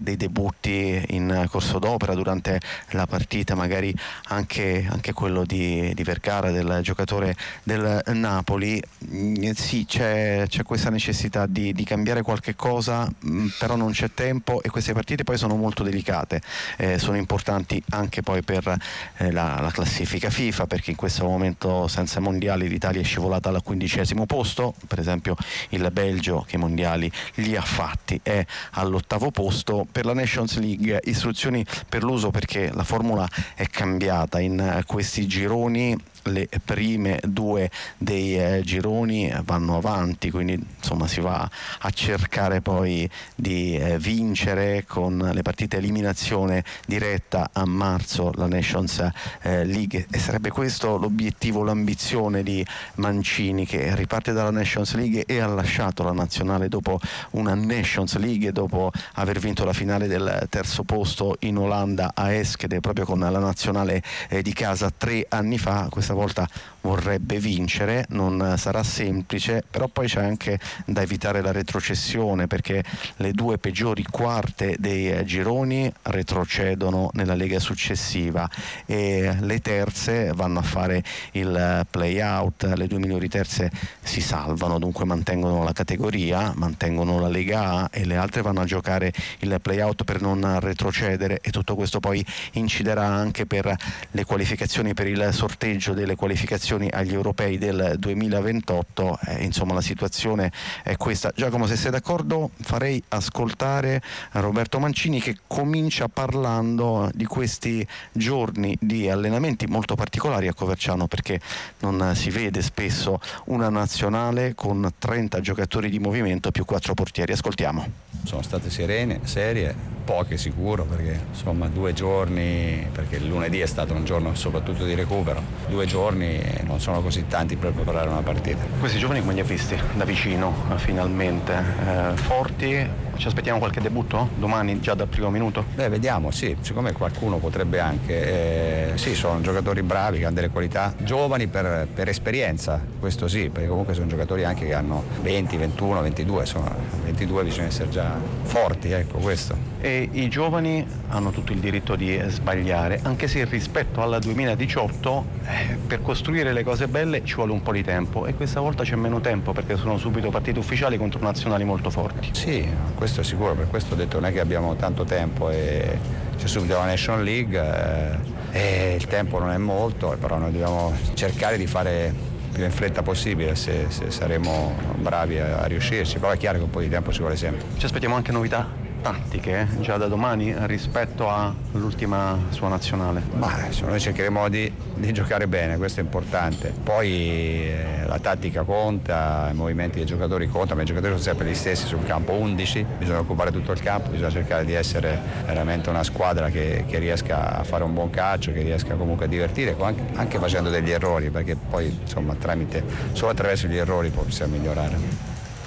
dei debutti in corso d'opera durante la partita, magari anche quello di Vergara, del giocatore del Napoli. Sì, c'è questa necessità di cambiare qualche cosa, però non c'è tempo, e queste partite poi sono molto delicate, sono importanti anche poi per la classifica FIFA, perché in questo momento senza mondiali l'Italia è scivolata al 15° posto. Per esempio il Belgio, che i mondiali li ha fatti, è all'8° posto. Per la Nations League istruzioni per l'uso, perché la formula è cambiata in questi gironi. Le prime due dei gironi vanno avanti, quindi insomma si va a cercare poi di vincere con le partite eliminazione diretta a marzo la Nations League, e sarebbe questo l'obiettivo, l'ambizione di Mancini, che riparte dalla Nations League e ha lasciato la nazionale dopo una Nations League, dopo aver vinto la finale del 3° posto in Olanda a Eschede proprio con la nazionale di casa 3 anni fa. Questa volta vorrebbe vincere, non sarà semplice, però poi c'è anche da evitare la retrocessione, perché le due peggiori quarte dei gironi retrocedono nella lega successiva e le terze vanno a fare il play-out. Le due migliori terze si salvano, dunque mantengono la categoria, mantengono la Lega A, e le altre vanno a giocare il play-out per non retrocedere, e tutto questo poi inciderà anche per le qualificazioni, per il sorteggio delle qualificazioni agli europei del 2028. Insomma, la situazione è questa. Giacomo, se sei d'accordo, farei ascoltare Roberto Mancini, che comincia parlando di questi giorni di allenamenti molto particolari a Coverciano, perché non si vede spesso una nazionale con 30 giocatori di movimento più 4 portieri. Ascoltiamo. Sono state serene, serie, poche sicuro, perché insomma 2 giorni, perché il lunedì è stato un giorno soprattutto di recupero, 2 giorni non sono così tanti per preparare una partita. Questi giovani come li ha visti da vicino, finalmente? Forti? Ci aspettiamo qualche debutto domani, già dal primo minuto? Vediamo, sì, siccome qualcuno potrebbe anche, sì, sono giocatori bravi, che hanno delle qualità, giovani per esperienza, questo sì, perché comunque sono giocatori anche che hanno 20, 21, 22, insomma 22 bisogna essere già forti, ecco questo. E i giovani hanno tutto il diritto di sbagliare, anche se rispetto al 2018 per costruire le cose belle ci vuole un po' di tempo, e questa volta c'è meno tempo, perché sono subito partite ufficiali contro nazionali molto forti. Sì, questo è sicuro, per questo ho detto non è che abbiamo tanto tempo, e c'è subito la Nation League e il tempo non è molto, però noi dobbiamo cercare di fare più in fretta possibile, se saremo bravi a riuscirci, però è chiaro che un po' di tempo ci vuole sempre. Ci aspettiamo anche novità tattiche già da domani rispetto all'ultima sua nazionale? Ma noi cercheremo di giocare bene, questo è importante. Poi la tattica conta, i movimenti dei giocatori contano, ma i giocatori sono sempre gli stessi sul campo, 11, bisogna occupare tutto il campo, bisogna cercare di essere veramente una squadra che riesca a fare un buon calcio, che riesca comunque a divertire, anche facendo degli errori, perché poi insomma solo attraverso gli errori possiamo migliorare.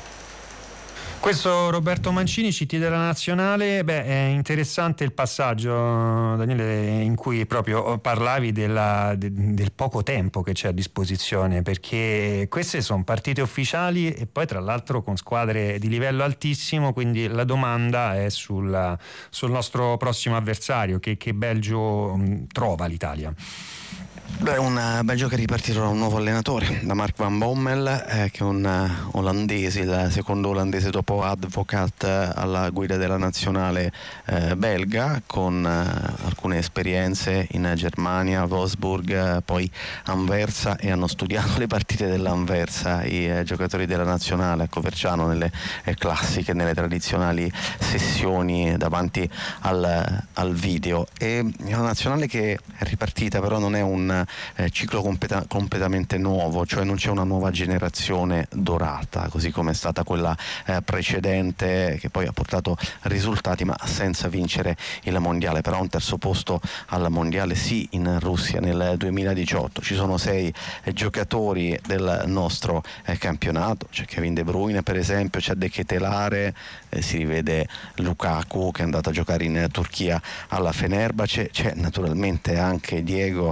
Questo Roberto Mancini, CT della nazionale. È interessante il passaggio, Daniele, in cui proprio parlavi del poco tempo che c'è a disposizione, perché queste sono partite ufficiali e poi tra l'altro con squadre di livello altissimo, quindi la domanda è sul nostro prossimo avversario, che Belgio trova l'Italia. Un Belgio che è ripartito da un nuovo allenatore, da Mark van Bommel, che è un olandese, il secondo olandese dopo Advocat alla guida della nazionale belga, con alcune esperienze in Germania, Wolfsburg, poi Anversa, e hanno studiato le partite dell'Anversa i giocatori della nazionale a Coverciano, nelle classiche, nelle tradizionali sessioni davanti al video. E è una nazionale che è ripartita, però non è un ciclo completamente nuovo, cioè non c'è una nuova generazione dorata, così come è stata quella precedente, che poi ha portato risultati ma senza vincere il mondiale. Però un 3° posto al mondiale sì, in Russia nel 2018. Ci sono 6 giocatori del nostro campionato, c'è Kevin De Bruyne per esempio, c'è De Ketelare, si rivede Lukaku che è andato a giocare in Turchia alla Fenerbahce, c'è naturalmente anche Diego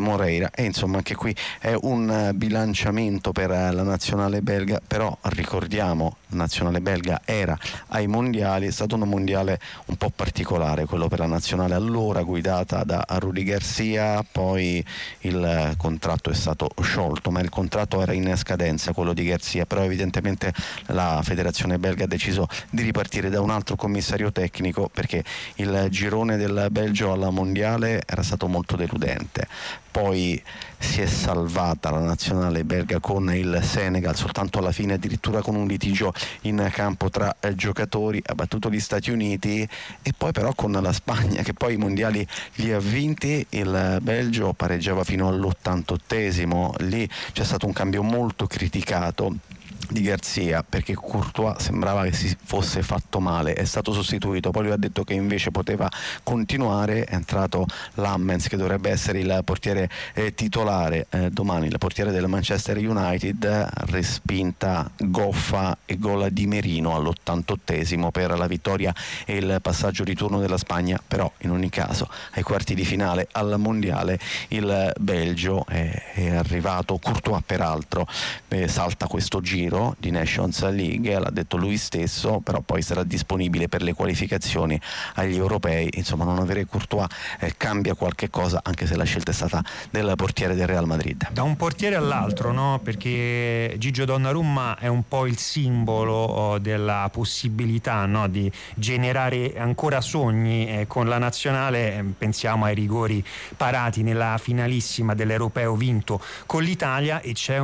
Moreira, e insomma anche qui è un bilanciamento per la nazionale belga, però ricordiamo la nazionale belga era ai mondiali, è stato un mondiale un po' particolare quello per la nazionale allora guidata da Rudi Garcia, poi il contratto è stato sciolto, ma il contratto era in scadenza quello di Garcia, però evidentemente la federazione belga ha deciso di ripartire da un altro commissario tecnico perché il girone del Belgio alla mondiale era stato molto deludente. Poi si è salvata la nazionale belga con il Senegal soltanto alla fine, addirittura con un litigio in campo tra giocatori, ha battuto gli Stati Uniti, e poi però con la Spagna che poi i mondiali li ha vinti. Il Belgio pareggiava fino all'88esimo, lì c'è stato un cambio molto criticato di Garcia perché Courtois sembrava che si fosse fatto male, è stato sostituito, poi lui ha detto che invece poteva continuare, è entrato Lammens che dovrebbe essere il portiere titolare domani, il portiere del Manchester United, respinta goffa e gol di Merino all'88esimo per la vittoria e il passaggio di turno della Spagna, però in ogni caso ai quarti di finale al mondiale il Belgio è arrivato. Courtois peraltro salta questo giro di Nations League, l'ha detto lui stesso, però poi sarà disponibile per le qualificazioni agli europei. Insomma, non avere Courtois cambia qualche cosa, anche se la scelta è stata del portiere del Real Madrid. Da un portiere all'altro, no? Perché Gigio Donnarumma è un po' il simbolo della possibilità, no? Di generare ancora sogni con la nazionale. Pensiamo ai rigori parati nella finalissima dell'Europeo vinto con l'Italia, e c'è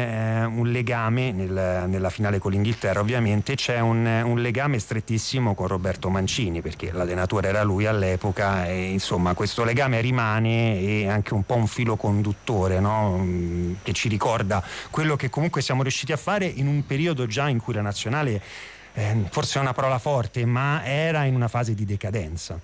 un legame nella finale con l'Inghilterra, ovviamente c'è un legame strettissimo con Roberto Mancini, perché l'allenatore era lui all'epoca, e insomma questo legame rimane, e anche un po' un filo conduttore, no? Che ci ricorda quello che comunque siamo riusciti a fare in un periodo già in cui la nazionale, forse è una parola forte, ma era in una fase di decadenza.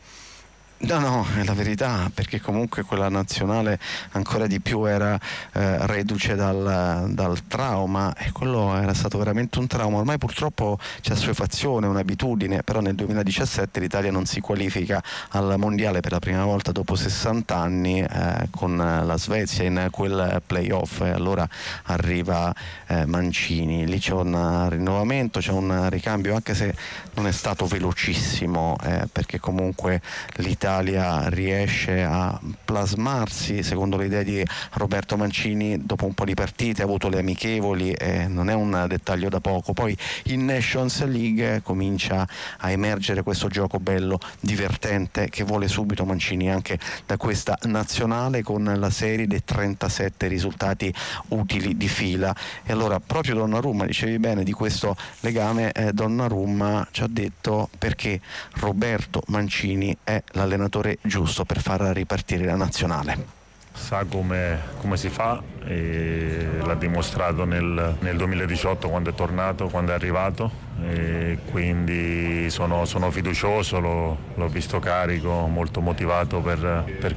No, è la verità, perché comunque quella nazionale ancora di più era reduce dal trauma, e quello era stato veramente un trauma. Ormai purtroppo c'è assuefazione, un'abitudine, però nel 2017 l'Italia non si qualifica al mondiale per la prima volta dopo 60 anni con la Svezia in quel playoff, e allora arriva Mancini, lì c'è un rinnovamento, c'è un ricambio, anche se non è stato velocissimo, perché comunque l'Italia riesce a plasmarsi secondo le idee di Roberto Mancini dopo un po' di partite, ha avuto le amichevoli, non è un dettaglio da poco. Poi in Nations League comincia a emergere questo gioco bello, divertente, che vuole subito Mancini anche da questa nazionale, con la serie dei 37 risultati utili di fila. E allora proprio Donnarumma, dicevi bene di questo legame, Donnarumma ci ha detto perché Roberto Mancini è l'allenatore giusto per far ripartire la nazionale. Sa come si fa, e l'ha dimostrato nel 2018 quando è tornato, quando è arrivato, e quindi sono fiducioso, l'ho visto carico, molto motivato per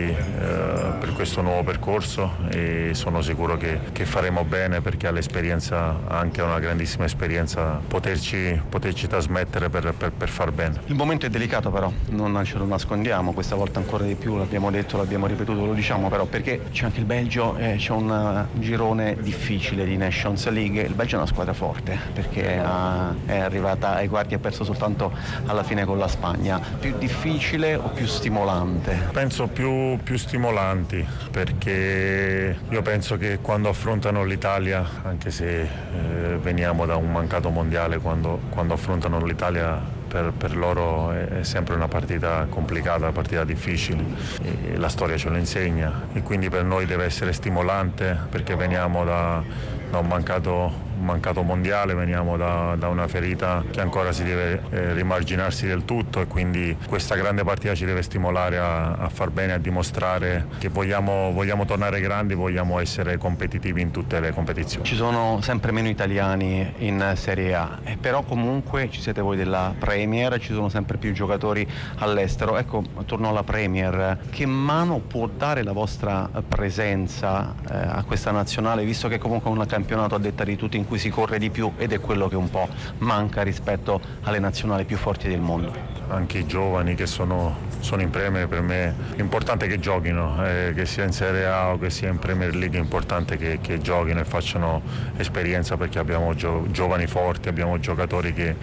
questo nuovo percorso, e sono sicuro che faremo bene, perché ha l'esperienza, anche una grandissima esperienza, poterci trasmettere per far bene. Il momento è delicato, però non ce lo nascondiamo, questa volta ancora di più, l'abbiamo detto, l'abbiamo ripetuto, lo diciamo però perché c'è anche il Belgio, c'è un girone difficile di Nations League. Il Belgio è una squadra forte, perché è arrivata ai quarti e ha perso soltanto alla fine con la Spagna. Più difficile o più stimolante? Penso più stimolanti, perché io penso che quando affrontano l'Italia, anche se veniamo da un mancato mondiale, quando affrontano l'Italia, per loro è sempre una partita complicata, una partita difficile, e la storia ce lo insegna, e quindi per noi deve essere stimolante, perché veniamo da un mancato mondiale, veniamo da una ferita che ancora si deve rimarginarsi del tutto, e quindi questa grande partita ci deve stimolare a far bene, a dimostrare che vogliamo tornare grandi, vogliamo essere competitivi in tutte le competizioni. Ci sono sempre meno italiani in Serie A, però comunque ci siete voi della Premier, ci sono sempre più giocatori all'estero. Ecco, torno alla Premier, che mano può dare la vostra presenza a questa nazionale, visto che comunque è un campionato a detta di tutti in cui si corre di più, ed è quello che un po' manca rispetto alle nazionali più forti del mondo? anche i giovani che sono in Premier. Per me è importante che giochino, che sia in Serie A o che sia in Premier League, è importante che giochino e facciano esperienza, perché abbiamo giovani forti, abbiamo giocatori che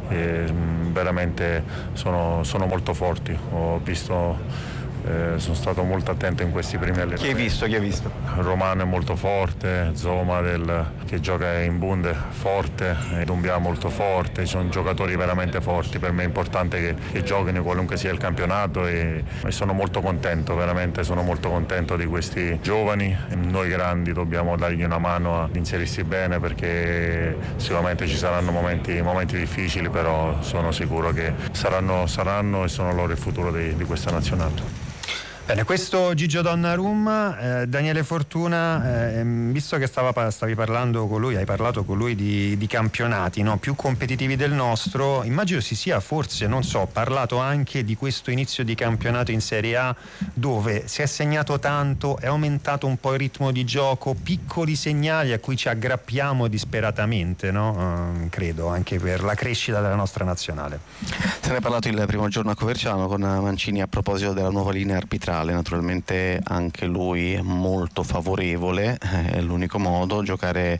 veramente sono molto forti. Ho visto, sono stato molto attento in questi primi allenamenti. Chi hai visto? Romano è molto forte, Zoma che gioca in Bund forte, Dumbia molto forte, sono giocatori veramente forti. Per me è importante che giochino qualunque sia il campionato e sono molto contento, veramente sono molto contento di questi giovani. Noi grandi dobbiamo dargli una mano ad inserirsi bene, perché sicuramente ci saranno momenti difficili, però sono sicuro che saranno e sono loro il futuro di questa nazionale. Bene, questo Gigio Donnarumma. Daniele Fortuna, visto che stavi parlando con lui, hai parlato con lui di campionati, no, più competitivi del nostro, immagino si sia forse, non so, parlato anche di questo inizio di campionato in Serie A, dove si è segnato tanto, è aumentato un po' il ritmo di gioco, piccoli segnali a cui ci aggrappiamo disperatamente, no? Credo, anche per la crescita della nostra nazionale. Se ne è parlato il primo giorno a Coverciano con Mancini a proposito della nuova linea arbitrale. Naturalmente anche lui molto favorevole, è l'unico modo, giocare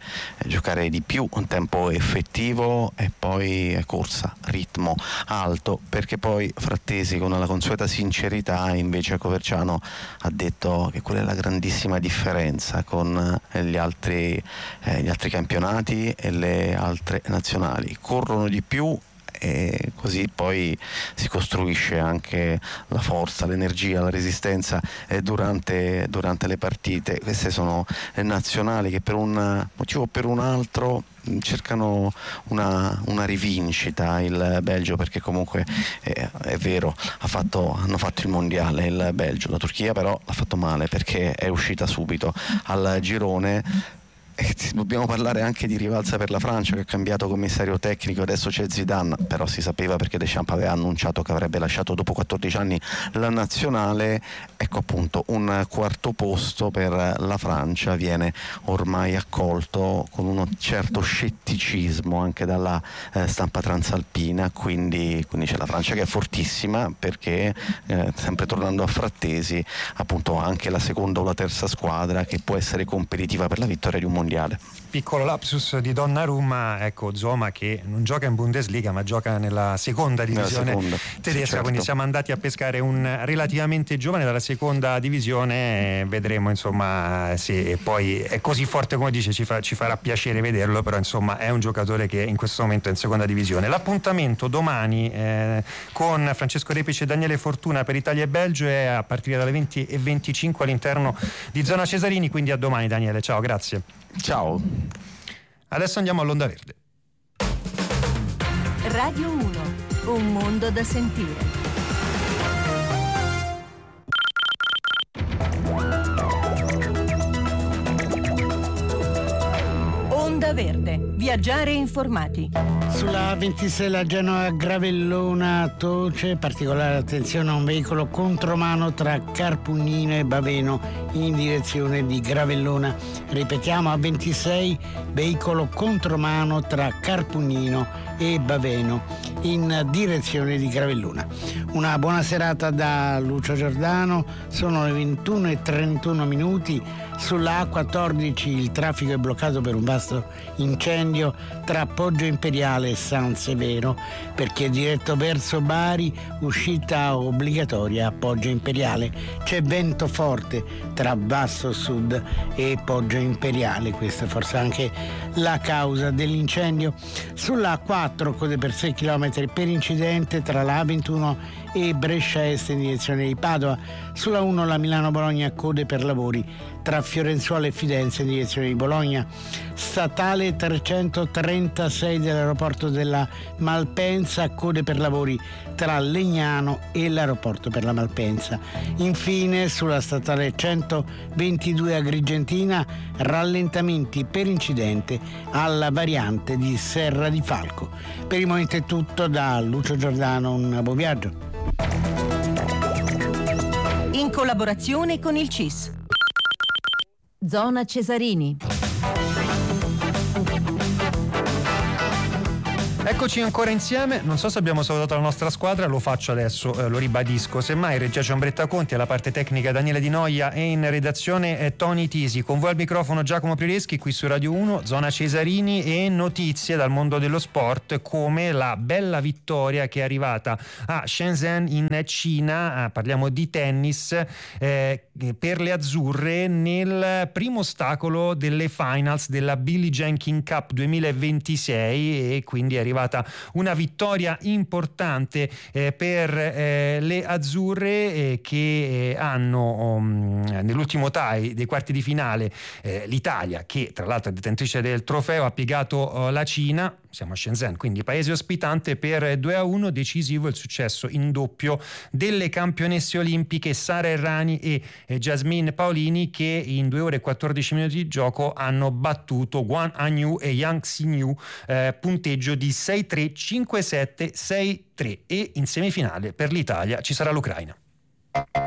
di più, un tempo effettivo e poi corsa, ritmo alto, perché poi Frattesi con la consueta sincerità invece a Coverciano ha detto che quella è la grandissima differenza con gli altri campionati e le altre nazionali, corrono di più e così poi si costruisce anche la forza, l'energia, la resistenza durante le partite. Queste sono le nazionali che per un motivo o per un altro cercano una rivincita. Il Belgio, perché comunque è vero, hanno fatto il mondiale il Belgio, la Turchia però l'ha fatto male perché è uscita subito al girone. Dobbiamo parlare anche di rivalsa per la Francia, che ha cambiato commissario tecnico, adesso c'è Zidane, però si sapeva perché Deschamps aveva annunciato che avrebbe lasciato dopo 14 anni la nazionale. Ecco appunto, un quarto posto per la Francia viene ormai accolto con uno certo scetticismo anche dalla stampa transalpina, quindi c'è la Francia che è fortissima, perché sempre tornando a Frattesi, appunto anche la seconda o la terza squadra che può essere competitiva per la vittoria di un mondiale. Piccolo lapsus di Donnarumma, ecco, Zoma che non gioca in Bundesliga ma gioca nella seconda divisione tedesca, certo. Quindi siamo andati a pescare un relativamente giovane dalla seconda divisione, vedremo insomma se poi è così forte come dice, ci farà piacere vederlo, però insomma è un giocatore che in questo momento è in seconda divisione. L'appuntamento domani con Francesco Repice e Daniele Fortuna per Italia e Belgio è a partire dalle 20:25 all'interno di Zona Cesarini, quindi a domani Daniele, ciao, grazie. Ciao. Adesso andiamo all'Onda Verde. Radio 1, un mondo da sentire. Onda Verde, viaggiare informati. Sulla 26 la Genoa Gravellona Toce, particolare attenzione a un veicolo contromano tra Carpugnino e Baveno in direzione di Gravellona. Ripetiamo, a 26 veicolo contromano tra Carpugnino e Baveno in direzione di Gravellona. Una buona serata da Lucio Giordano, sono le 21:31. Sulla A14 il traffico è bloccato per un vasto incendio tra Poggio Imperiale e San Severo, perché è diretto verso Bari, uscita obbligatoria a Poggio Imperiale. C'è vento forte tra Basso Sud e Poggio Imperiale, questa è forse anche la causa dell'incendio. Sulla A4 code per 6 km per incidente tra la A21 e Brescia Est in direzione di Padova. Sulla 1 la Milano-Bologna code per lavori tra Fiorenzuola e Fidenza in direzione di Bologna. Statale 336 dell'aeroporto della Malpensa, code per lavori tra Legnano e l'aeroporto per la Malpensa. Infine sulla statale 122 Agrigentina rallentamenti per incidente alla variante di Serra di Falco. Per il momento è tutto, da Lucio Giordano un buon viaggio. In collaborazione con il CIS. Zona Cesarini. Eccoci ancora insieme, non so se abbiamo salutato la nostra squadra, lo faccio adesso, lo ribadisco, semmai regia Ciambretta Conti, alla parte tecnica Daniele Di Noia e in redazione Tony Tisi, con voi al microfono Giacomo Prioreschi qui su Radio 1, Zona Cesarini, e notizie dal mondo dello sport come la bella vittoria che è arrivata a Shenzhen in Cina, parliamo di tennis, per le azzurre nel primo ostacolo delle finals della Billie Jean King Cup 2026, e quindi è arrivata una vittoria importante per le azzurre che hanno nell'ultimo tie dei quarti di finale l'Italia, che tra l'altro è detentrice del trofeo, ha piegato la Cina. Siamo a Shenzhen, quindi paese ospitante, per 2-1, decisivo il successo in doppio delle campionesse olimpiche Sara Errani e Jasmine Paolini, che in 2 ore e 14 minuti di gioco hanno battuto Guan Hanyu e Yang Xinyu, punteggio di 6-3, 5-7, 6-3, e in semifinale per l'Italia ci sarà l'Ucraina.